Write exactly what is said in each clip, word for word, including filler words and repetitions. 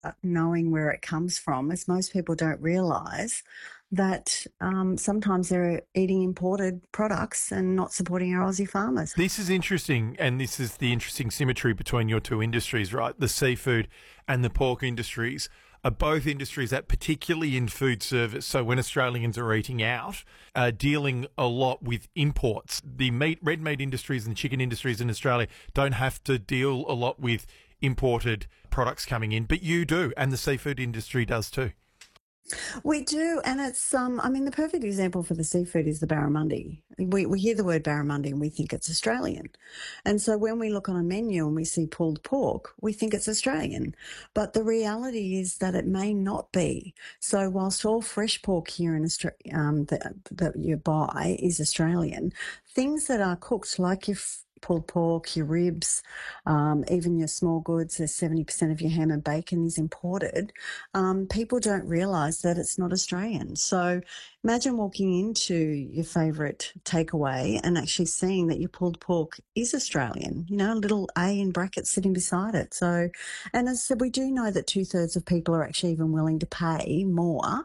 uh, knowing where it comes from is most people don't realise that um, sometimes they're eating imported products and not supporting our Aussie farmers. This is interesting, and this is the interesting symmetry between your two industries, right? The seafood and the pork industries are both industries that, particularly in food service, so when Australians are eating out, are dealing a lot with imports. The meat, red meat industries and chicken industries in Australia don't have to deal a lot with imported products coming in, but you do, and the seafood industry does too. We do, and it's, um, I mean, the perfect example for the seafood is the barramundi. We, we hear the word barramundi and we think it's Australian. And so when we look on a menu and we see pulled pork, we think it's Australian. But the reality is that it may not be. So whilst all fresh pork here in Australia, um, that, that you buy is Australian, things that are cooked like your pulled pork, your ribs, um, even your small goods, there's seventy percent of your ham and bacon is imported. Um, people don't realise that it's not Australian. So imagine walking into your favourite takeaway and actually seeing that your pulled pork is Australian, you know, a little A in brackets sitting beside it. So, and as I said, we do know that two thirds of people are actually even willing to pay more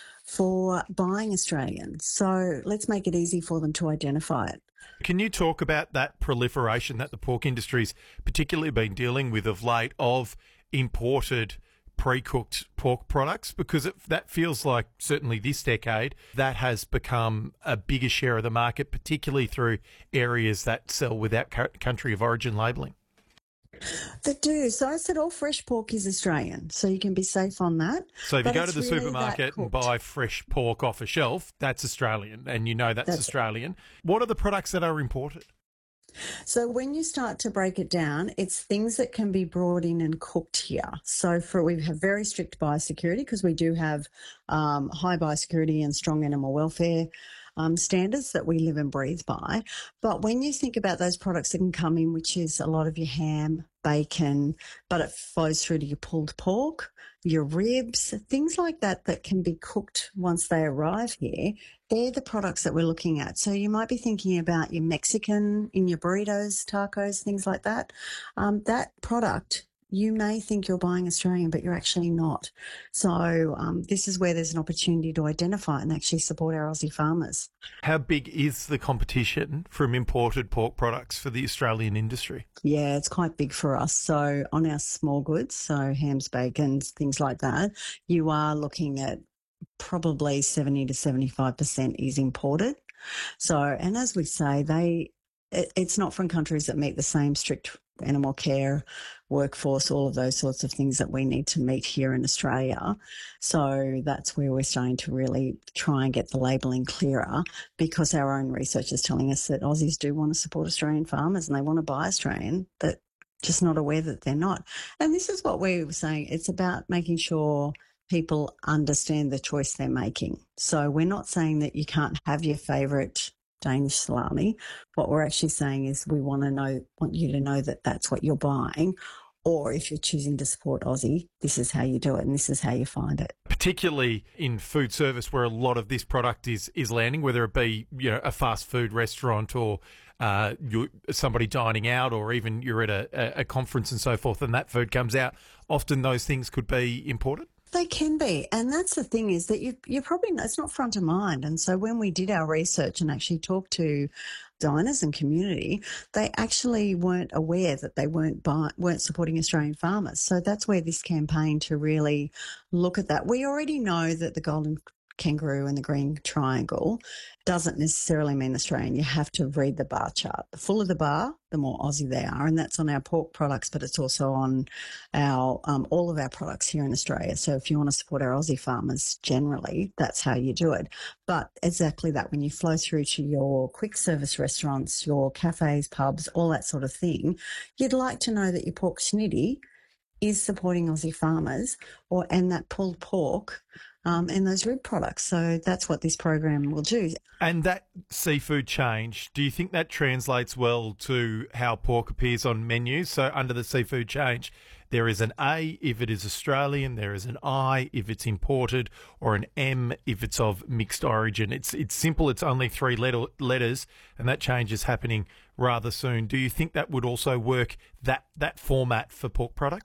for buying Australian. So let's make it easy for them to identify it. Can you talk about that proliferation that the pork industry's particularly been dealing with of late of imported pre-cooked pork products? Because it, that feels like certainly this decade that has become a bigger share of the market, particularly through areas that sell without country of origin labelling. They do. So I said all fresh pork is Australian, so you can be safe on that. So if but you go to the really supermarket and buy fresh pork off a shelf, that's Australian, and you know that's, that's Australian. It. What are the products that are imported? So when you start to break it down, it's things that can be brought in and cooked here. So for we have very strict biosecurity because we do have um, high biosecurity and strong animal welfare um, standards that we live and breathe by. But when you think about those products that can come in, which is a lot of your ham, bacon, but it flows through to your pulled pork, your ribs, things like that that can be cooked once they arrive here, they're the products that we're looking at. So you might be thinking about your Mexican in your burritos, tacos, things like that. Um, that product, you may think you're buying Australian, but you're actually not. So um, this is where there's an opportunity to identify and actually support our Aussie farmers. How big is the competition from imported pork products for the Australian industry? Yeah, it's quite big for us. So on our small goods, so hams, bacons, things like that, you are looking at probably seventy to seventy-five percent is imported. So, and as we say, they it, it's not from countries that meet the same strict animal care workforce, all of those sorts of things that we need to meet here in Australia. So that's where we're starting to really try and get the labelling clearer, because our own research is telling us that Aussies do want to support Australian farmers and they want to buy Australian, but just not aware that they're not. And this is what we were saying. It's about making sure people understand the choice they're making. So we're not saying that you can't have your favourite Danish salami. What we're actually saying is we want to know, want you to know that that's what you're buying. Or if you're choosing to support Aussie, this is how you do it and this is how you find it. Particularly in food service, where a lot of this product is is landing, whether it be, you know, a fast food restaurant or uh, you somebody dining out, or even you're at a, a conference and so forth, and that food comes out. Often those things could be imported. They can be. And that's the thing, is that you you probably know it's not front of mind. And so when we did our research and actually talked to diners and community, they actually weren't aware that they weren't buy, weren't supporting Australian farmers. So that's where this campaign to really look at that. We already know that the golden kangaroo and the green triangle doesn't necessarily mean Australian. You have to read the bar chart. The fuller the bar, the more Aussie they are, and that's on our pork products, but it's also on our um, all of our products here in Australia. So if you want to support our Aussie farmers generally, that's how you do it. But exactly that, when you flow through to your quick service restaurants, your cafes, pubs, all that sort of thing, you'd like to know that your pork snitty is supporting Aussie farmers, or and that pulled pork um, and those rib products. So that's what this program will do. And that seafood change, do you think that translates well to how pork appears on menus? So under the seafood change, there is an A if it is Australian, there is an I if it's imported, or an M if it's of mixed origin. It's it's simple. It's only three letter, letters, and that change is happening rather soon. Do you think that would also work, that that format for pork products?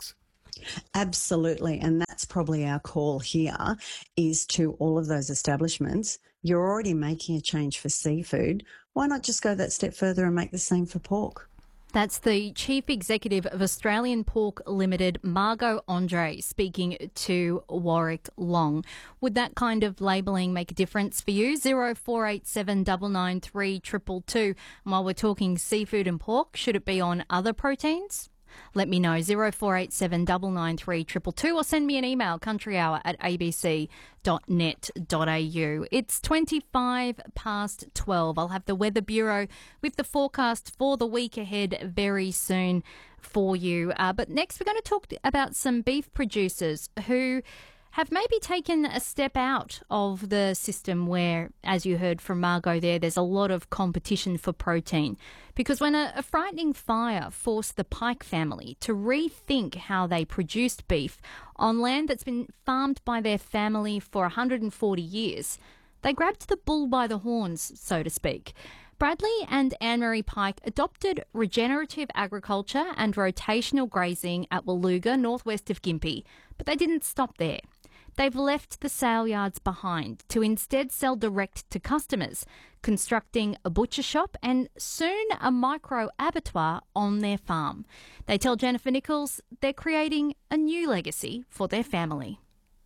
Absolutely. And that's probably our call here is to all of those establishments. You're already making a change for seafood. Why not just go that step further and make the same for pork? That's the Chief Executive of Australian Pork Limited, Margot Andre, speaking to Warwick Long. Would that kind of labelling make a difference for you? zero four eight seven nine nine three two two two. And while we're talking seafood and pork, should it be on other proteins? Let me know, zero four eight seven nine nine three two two two, or send me an email, countryhour at a b c dot net dot a u. It's twenty-five past twelve. I'll have the Weather Bureau with the forecast for the week ahead very soon for you. Uh, but next we're going to talk about some beef producers who have maybe taken a step out of the system where, as you heard from Margot there, there's a lot of competition for protein. Because when a, a frightening fire forced the Pike family to rethink how they produced beef on land that's been farmed by their family for one hundred forty years, they grabbed the bull by the horns, so to speak. Bradley and Anne-Marie Pike adopted regenerative agriculture and rotational grazing at Waluga, northwest of Gympie, but they didn't stop there. They've left the sale yards behind to instead sell direct to customers, constructing a butcher shop and soon a micro abattoir on their farm. They tell Jennifer Nichols they're creating a new legacy for their family.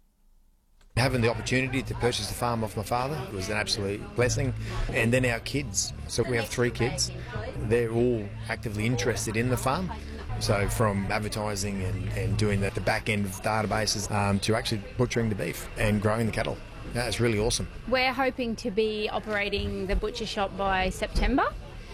Having the opportunity to purchase the farm off my father was an absolute blessing. And then our kids, so we have three kids, they're all actively interested in the farm. So from advertising and, and doing the, the back end of databases um, to actually butchering the beef and growing the cattle. Yeah, it's really awesome. We're hoping to be operating the butcher shop by September,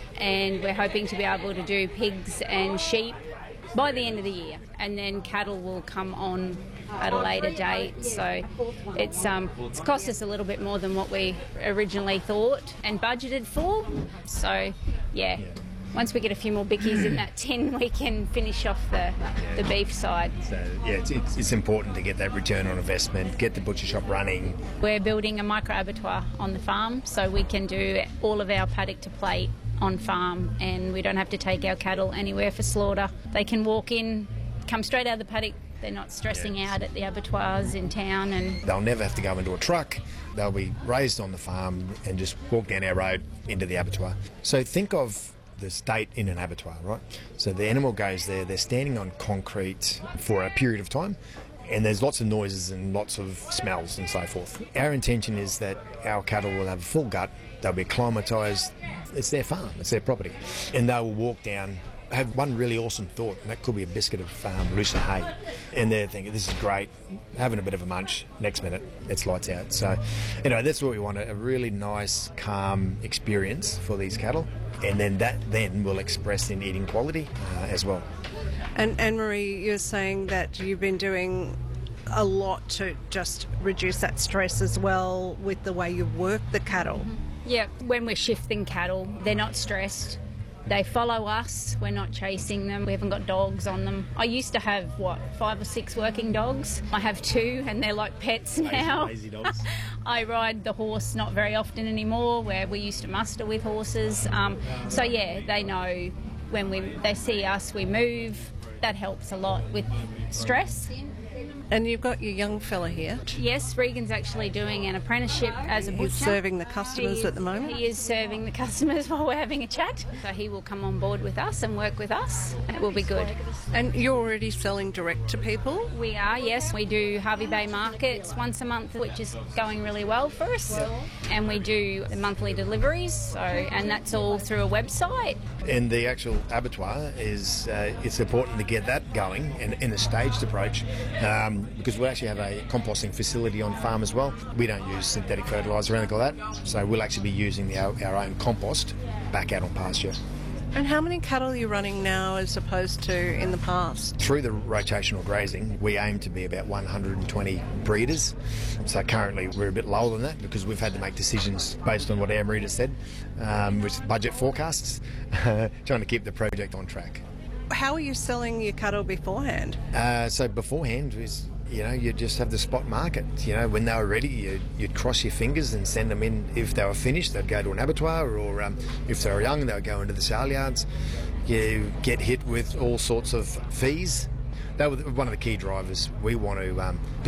and we're hoping to be able to do pigs and sheep by the end of the year, and then cattle will come on at a later date. So it's um, it's cost us a little bit more than what we originally thought and budgeted for. So yeah. Once we get a few more bickies in that tin, we can finish off the, the beef side. So, yeah, it's, it's, it's important to get that return on investment, get the butcher shop running. We're building a micro abattoir on the farm so we can do all of our paddock to plate on farm, and we don't have to take our cattle anywhere for slaughter. They can walk in, come straight out of the paddock. They're not stressing yes. out at the abattoirs in town. And they'll never have to go into a truck. They'll be raised on the farm and just walk down our road into the abattoir. So think of the state in an abattoir, right? So the animal goes there, they're standing on concrete for a period of time, and there's lots of noises and lots of smells and so forth. Our intention is that our cattle will have a full gut, they'll be acclimatised, it's their farm, it's their property, and they will walk down, have one really awesome thought, and that could be a biscuit of um, looser hay, and they're thinking, this is great, having a bit of a munch, next minute it's lights out. So, you know, that's what we want, a really nice, calm experience for these cattle, and then that then will express in eating quality uh, as well. And Anne-Marie, you're saying that you've been doing a lot to just reduce that stress as well with the way you work the cattle. Mm-hmm. Yeah, when we're shifting cattle, they're not stressed. They follow us. We're not chasing them. We haven't got dogs on them. I used to have, what, five or six working dogs. I have two, and they're like pets now. Lazy, lazy dogs. I ride the horse not very often anymore, where we used to muster with horses. Um, so, yeah, they know when we they see us, we move. That helps a lot with stress. And you've got your young fella here. Yes, Regan's actually doing an apprenticeship as a butcher. He's serving the customers he, at the moment? He is serving the customers while we're having a chat. So he will come on board with us and work with us, and it will be good. And you're already selling direct to people? We are, yes. We do Harvey Bay markets once a month, which is going really well for us. And we do the monthly deliveries, so and that's all through a website. And the actual abattoir is, uh, it's important to get that going in, in a staged approach. Um, because we actually have a composting facility on farm as well. We don't use synthetic fertiliser or anything like that, so we'll actually be using the, our, our own compost back out on pasture. And how many cattle are you running now as opposed to in the past? Through the rotational grazing, we aim to be about one hundred twenty breeders. So currently we're a bit lower than that because we've had to make decisions based on what our breeders said, um, with budget forecasts, trying to keep the project on track. How are you selling your cattle beforehand? Uh, so beforehand was, you know, you'd just have the spot market. You know, when they were ready, you'd, you'd cross your fingers and send them in. If they were finished, they'd go to an abattoir, or um, if they were young, they would go into the sale yards. You get hit with all sorts of fees that was one of the key drivers. We want to um,